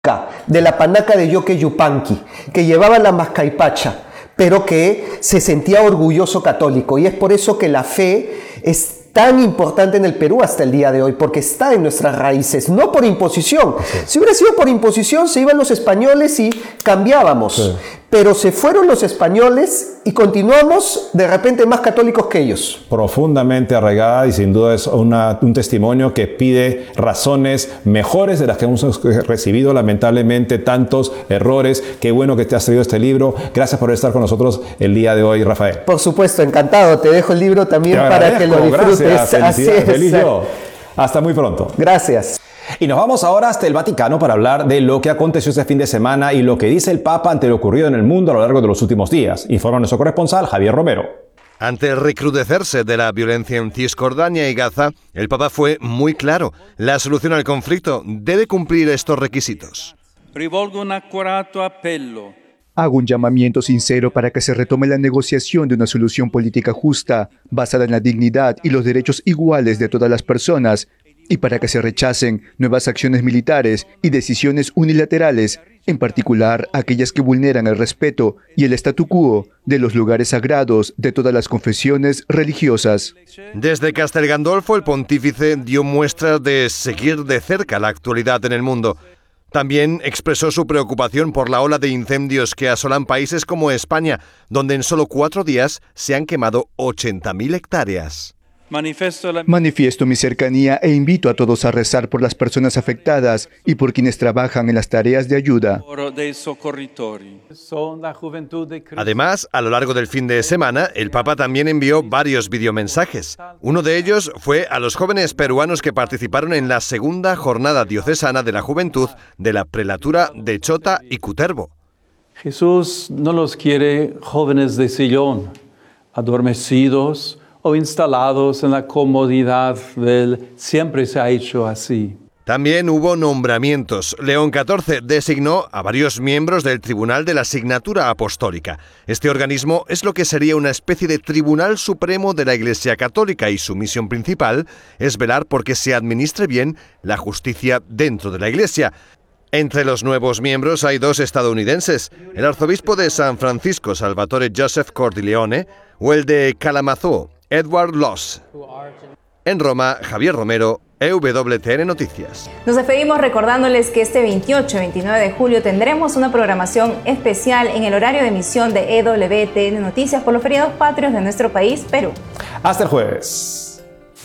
de la panaca de Yoque Yupanqui, que llevaba la mascaipacha, pero que se sentía orgulloso católico. Y es por eso que la fe es tan importante en el Perú hasta el día de hoy, porque está en nuestras raíces, no por imposición. Sí. Si hubiera sido por imposición, se iban los españoles y cambiábamos. Sí. Pero se fueron los españoles y continuamos de repente más católicos que ellos. Profundamente arraigada, y sin duda es un testimonio que pide razones mejores de las que hemos recibido, lamentablemente, tantos errores. Qué bueno que te has traído este libro. Gracias por estar con nosotros el día de hoy, Rafael. Por supuesto, encantado. Te dejo el libro también para que lo disfrutes. Gracias. Así es. Feliz yo. Hasta muy pronto. Gracias. Y nos vamos ahora hasta el Vaticano para hablar de lo que aconteció este fin de semana y lo que dice el Papa ante lo ocurrido en el mundo a lo largo de los últimos días. Informa nuestro corresponsal, Javier Romero. Ante el recrudecerse de la violencia en Cisjordania y Gaza, el Papa fue muy claro. La solución al conflicto debe cumplir estos requisitos. Hago un llamamiento sincero para que se retome la negociación de una solución política justa, basada en la dignidad y los derechos iguales de todas las personas, y para que se rechacen nuevas acciones militares y decisiones unilaterales, en particular aquellas que vulneran el respeto y el statu quo de los lugares sagrados de todas las confesiones religiosas. Desde Castel Gandolfo, el pontífice dio muestras de seguir de cerca la actualidad en el mundo. También expresó su preocupación por la ola de incendios que asolan países como España, donde en solo 4 días se han quemado 80.000 hectáreas. Manifiesto mi cercanía e invito a todos a rezar por las personas afectadas y por quienes trabajan en las tareas de ayuda. Además, a lo largo del fin de semana, el Papa también envió varios videomensajes. Uno de ellos fue a los jóvenes peruanos que participaron en la segunda jornada diocesana de la juventud de la prelatura de Chota y Cutervo. Jesús no los quiere jóvenes de sillón, adormecidos o instalados en la comodidad del siempre se ha hecho así. También hubo nombramientos. León XIV designó a varios miembros del Tribunal de la Signatura Apostólica. Este organismo es lo que sería una especie de Tribunal Supremo de la Iglesia Católica y su misión principal es velar por que se administre bien la justicia dentro de la Iglesia. Entre los nuevos miembros hay 2 estadounidenses, el arzobispo de San Francisco, Salvatore Joseph Cordileone, o el de Kalamazoo, Edward Loss. En Roma, Javier Romero, EWTN Noticias. Nos despedimos recordándoles que este 28 y 29 de julio tendremos una programación especial en el horario de emisión de EWTN Noticias por los feriados patrios de nuestro país, Perú. Hasta el jueves.